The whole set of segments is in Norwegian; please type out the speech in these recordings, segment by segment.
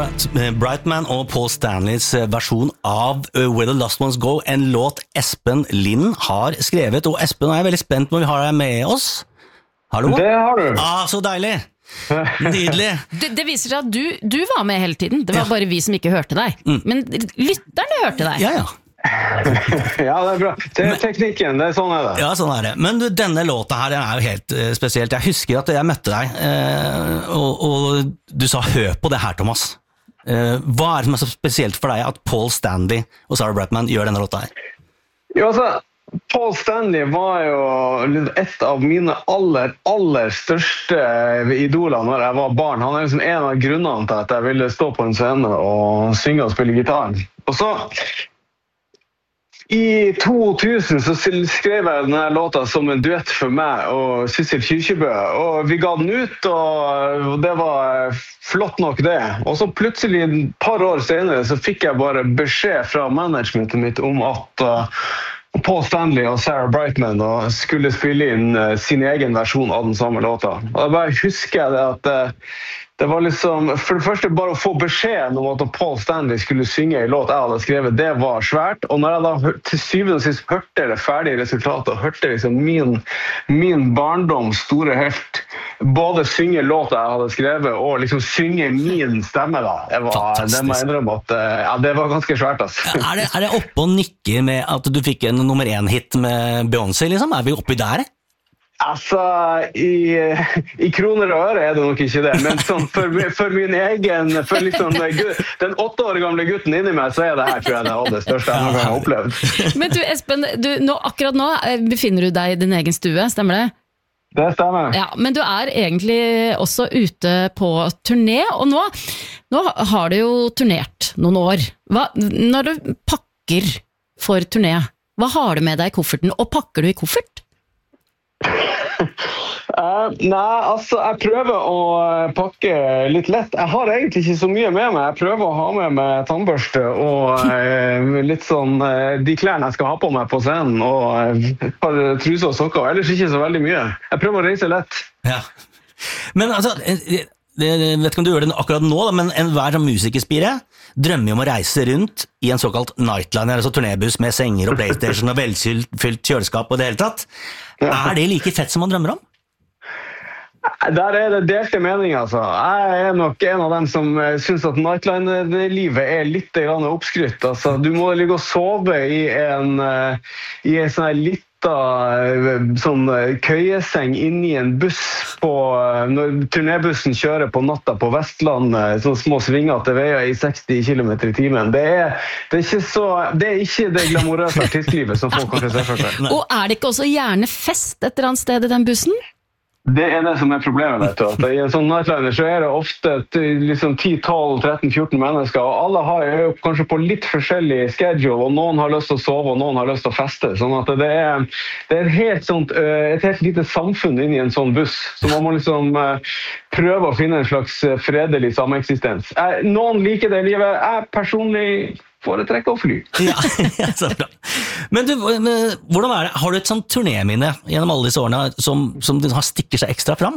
Brightman og Paul Stanleys versjon av Where the Lost Ones Go, en låt Espen Lind har skrevet. Og Espen, jeg veldig spent på om vi har deg med oss. Hallo? Det har du. Så deilig. Nydelig. Det viser seg at du var med hele tiden. Det var bare vi som ikke hørte deg. Men lytterne hørte deg. Ja. Ja, det bra. Det teknikken, det sånn det. Ja, sånn det. Men denne låta her, den jo helt spesielt. Jeg husker at jeg møtte deg, og du sa hør på det her, Thomas. Hva det som så spesielt for deg at Paul Stanley og Sarah Brightman gjør denne låta her? Jo, Paul Stanley var jo et av mine aller største idoler når jeg var barn. Han liksom en av grunnene til at jeg ville stå på en scene og synge og spille gitar. Og så I 2000 så skrev jeg denne låta som en duett for meg og Sissel Kyrkjebø, og vi ga den ut, og det var flott nok det. Og så plutselig et par år senere så fikk jeg bare beskjed fra managementet mitt om at Paul Stanley og Sarah Brightman skulle spille inn sin egen versjon av den samme låta. Og jeg bare husker det at det var liksom, for det første bare å få beskjed om at Paul Stanley skulle synge en låt jeg hadde skrevet, det var svært. Og når jeg da til syvende og sist hørte det ferdige resultatet, og hørte liksom min barndoms store helt, både synge låta jeg hadde skrevet, og liksom synge min stemme da, det må jeg innrømme at det var ganske svært. Altså. Er det oppe og nikker med at du fikk en nummer 1-hit med Beyoncé, liksom? Vi oppi der? Altså, i kroner og øre det nok ikke det, men sånn, for min egen, for liksom, den 8 år gamle gutten inni meg, så det her tror jeg det aller største jeg noen gang har opplevd. Men du Espen, akkurat nå befinner du deg i din egen stue, stemmer det? Det stemmer. Ja, men du egentlig også ute på turné, og nå har du jo turnert noen år. Når du pakker for turné, hva har du med deg i kofferten, og pakker du i koffert? Nei, altså jeg prøver å pakke litt lett. Jeg har egentlig ikke så mye med meg. Jeg prøver å ha med meg tannbørste og litt sånn de klærne jeg skal ha på meg på scenen, og et par truser og sokker. Ellers ikke så veldig mye. Jeg prøver å reise lett. Ja. Men altså, jeg vet ikke om du gjør det akkurat nå, men enhver musikerspire drømmer jo om å reise rundt i en såkalt nightliner, altså turnébuss med senger og PlayStation og velfylt kjøleskap og det hele tatt. Er det like fett som man drømmer om? Der det delte meninger, altså. Jeg nok en av dem som synes at nightliner-livet litt oppskrytt. Altså, du må ligge og sove i en sånn her liten sånn køyeseng inni en buss når turnébussen kjører på natta på Vestlandet, sånne små svingete veier i 60 km i timen. Det ikke det glamorøse artistlivet som folk kanskje ser for seg. Og det ikke også gjerne fest et eller annet sted i den bussen? Det det som problemet, vet du. At I en sånn nightliner så det ofte liksom 10, 12, 13, 14 mennesker, og alle har jo kanskje på litt forskjellig schedule, og noen har lyst til å sove, og noen har lyst til å feste. Sånn at det et helt lite samfunn inni en sånn buss, så man må liksom prøve å finne en slags fredelig sameksistens. Noen liker det livet. Jeg personlig foretrekker å fly. Ja, så bra. Men hvordan det? Har du et sånt turnéminne gjennom alle disse årene som stikker seg ekstra fram?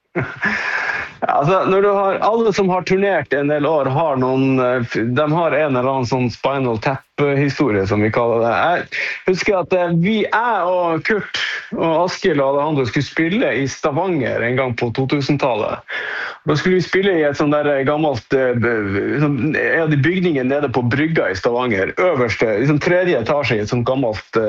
Altså, alle som har turnert en del år de har en eller annen sånn Spinal Tap-historie som vi kaller det. Jeg husker at jeg og Kurt og Askild og Alejandro skulle spille i Stavanger en gang på 2000-tallet. Da skulle vi spille i et sånt der gammelt en av de bygningene nede på brygga i Stavanger, øverste, liksom 3. etasje i et sånt gammelt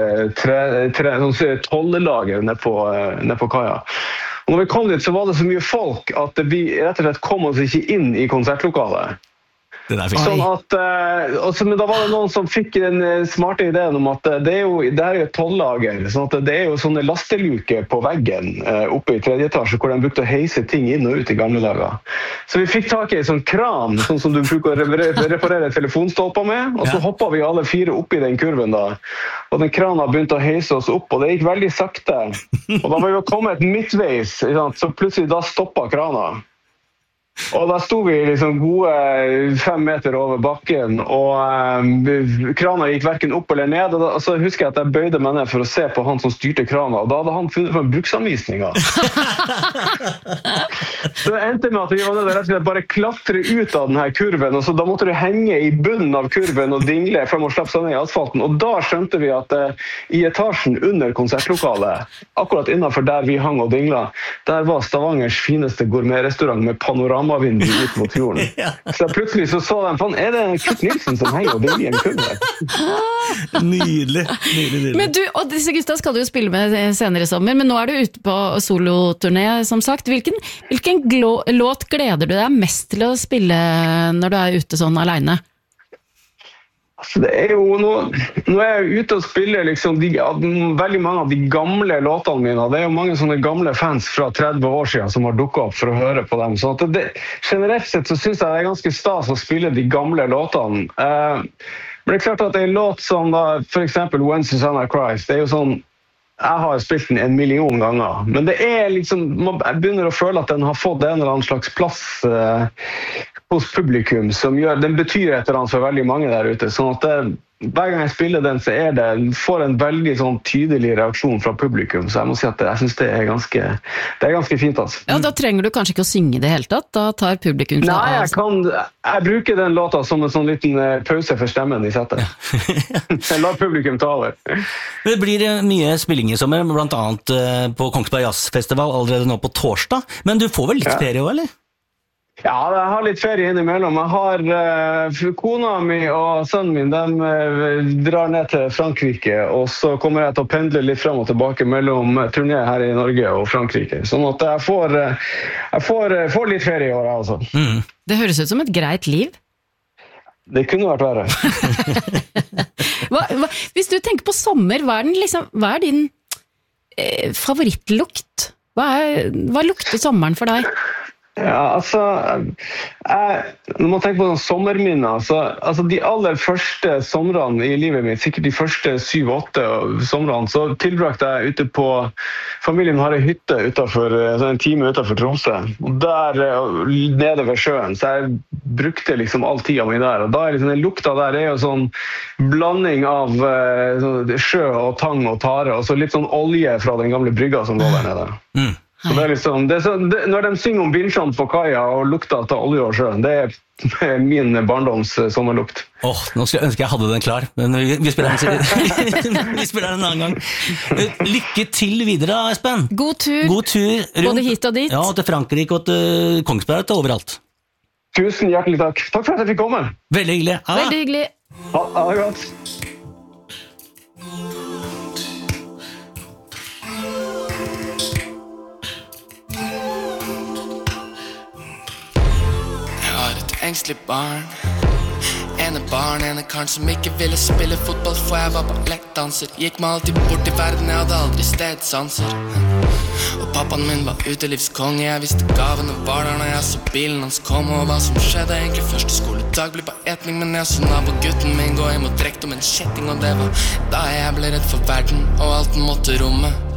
tollelager nede på kaia. Og når vi kom dit, så var det så mye folk at vi rett og slett kom oss ikke inn i konsertlokalet. Sånn at, men da var det noen som fikk den smarte ideen om at det her et tollager, sånn at det jo sånne lasteluker på veggen oppe i 3. etasje, hvor de brukte å heise ting inn og ut i gamle dager. Så vi fikk tak i en sånn kran, sånn som du bruker å reparere telefonstolper med, og så hoppet vi alle 4 opp i den kurven da. Og den kranen begynte å heise oss opp, og det gikk veldig sakte. Og da var vi jo kommet midtveis, så plutselig da stoppet krana. Og da sto vi liksom gode 5 meter over bakken, og krana gikk hverken opp eller ned. Og så husker jeg at jeg bøyde meg ned for å se på han som styrte krana, og da hadde han funnet på en bruksanvisning. Så det endte med at vi var nødt til rett og slett bare klatre ut av denne kurven, og så da måtte du henge i bunnen av kurven og dingle før man slapp seg ned i asfalten. Og da skjønte vi at i etasjen under konsertlokalet, akkurat innenfor der vi hang og dingla, der var Stavangers fineste gourmetrestaurant med panoramavindu ut mot fjorden. Så plutselig så de, faen, er det Kurt Nilsen som henger og dingler i en kurve? Nydelig. Men du, og disse gutta skal du jo spille med senere i sommer, men nå er du ute på soloturné, som sagt. Hvilken låt gleder du deg mest til å spille når du er ute sånn alene? Altså, det er jo nå er jeg ute og spiller liksom veldig mange av de gamle låtene mine. Det er jo mange sånne gamle fans fra 30 år siden som har dukket opp for å høre på dem. Så generelt sett så synes jeg det er ganske stas å spille de gamle låtene. Men det er klart at det er en låt som da, for eksempel When Susanna Cries, det er jo sånn, jeg har spilt den 1 million ganger, men det er liksom, jeg begynner å føle at den har fått en eller annen slags plass hos publikum, som den betyr et eller annet for veldig mange der ute, sånn at hver gang jeg spiller den, så får en veldig sånn tydelig reaksjon fra publikum, så jeg må si at jeg synes det er ganske fint. Altså. Ja, da trenger du kanskje ikke å synge det helt tatt, da tar publikum seg av. Nei, jeg bruker den låta som en sånn liten pause for stemmen i settet. Jeg lar publikum ta over. Det blir mye spilling i sommer, blant annet på Kongsberg Jazzfestival allerede nå på torsdag, men du får vel litt ferie også, eller? Ja, jeg har litt ferie innimellom. Jeg har kona mi og sønnen min, de drar ned til Frankrike, og så kommer jeg til å pendle litt frem og tilbake mellom turné her i Norge og Frankrike. Sånn at jeg får litt ferie i år, altså. Det høres ut som et greit liv. Det kunne vært verre. Hvis du tenker på sommer, hva er din favorittlukt? Hva lukter sommeren for deg? Ja, altså, når man tenker på sånn sommerminner, altså de aller første somrene i livet mitt, sikkert de første 7-8 somrene, så tilbrakte jeg ute på, familien har en hytte en time utenfor Tromsø, og der nede ved sjøen, så jeg brukte liksom all tiden min der, og da liksom, den lukta der er jo sånn blanding av sjø og tang og tare, og så litt sånn olje fra den gamle brygga som lå der nede. Så det er liksom, når de synger om vinsjene på kaia og lukta til olje og sjø, det er min barndoms sommerlukt. Nå skulle jeg ønske jeg hadde den klar, men vi spiller den en annen gang. Lykke til videre, Espen. God tur rundt, både hit og dit. Ja, til Frankrike og til Kongsberg og til overalt. Tusen hjertelig takk. Takk for at jeg fikk komme. Veldig hyggelig. Veldig hyggelig. Ha det godt. Engstelig barn, ene karen som ikke ville spille fotball, for jeg var ballettdanser. Gikk meg alltid bort i verden, jeg hadde aldri stedsanser. Og pappaen min var utelivskonge, jeg visste gavene var der når jeg så bilen hans kom. Og hva som skjedde egentlig første skoledag ble bare etning, men jeg så nabogutten min gå hjem og drekte om en kjetting. Og det var da jeg ble redd for verden og alt den måtte romme.